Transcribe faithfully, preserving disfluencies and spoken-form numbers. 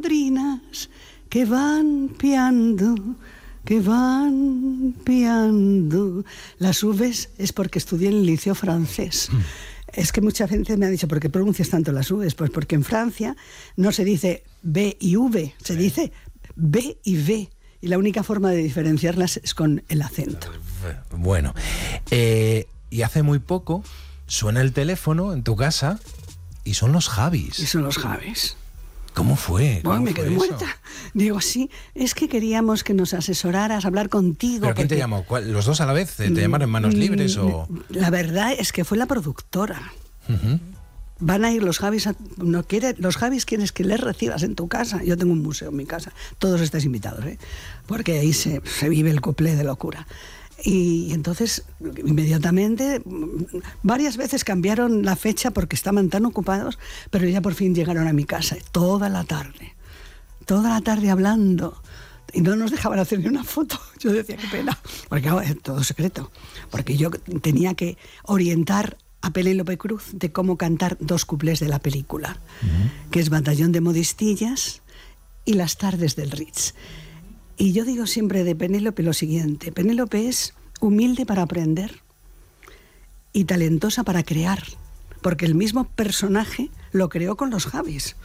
golondrinas que van piando, que van piando. Las V's es porque estudié en el liceo francés. Mm. Es que mucha gente me ha dicho, ¿por qué pronuncias tanto las V's? Pues porque en Francia no se dice B y V, se dice B y V. Y la única forma de diferenciarlas es con el acento. Bueno, eh, y hace muy poco suena el teléfono en tu casa y son los Javis. Y son los Javis. ¿Cómo fue? ¿Cómo bueno, me fue quedé eso? muerta. Digo, sí, es que queríamos que nos asesoraras, hablar contigo. ¿Pero quién porque... te llamó? ¿Cuál? ¿Los dos a la vez? ¿Te llamaron en manos libres o...? La verdad es que fue la productora. Uh-huh. Van a ir los Javis, a, no quiere, los Javis quieres que les recibas en tu casa. Yo tengo un museo en mi casa, todos estáis invitados, ¿eh? Porque ahí se, se vive el cuplé de locura. Y entonces, inmediatamente, varias veces cambiaron la fecha porque estaban tan ocupados, pero ya por fin llegaron a mi casa, toda la tarde, toda la tarde hablando, y no nos dejaban hacer ni una foto. Yo decía, qué pena, porque oh, es todo secreto, porque yo tenía que orientar a Penélope Cruz de cómo cantar dos cuplés de la película, uh-huh. que es Batallón de Modistillas y Las tardes del Ritz. Y yo digo siempre de Penélope lo siguiente: Penélope es humilde para aprender y talentosa para crear, porque el mismo personaje lo creó con los Javis.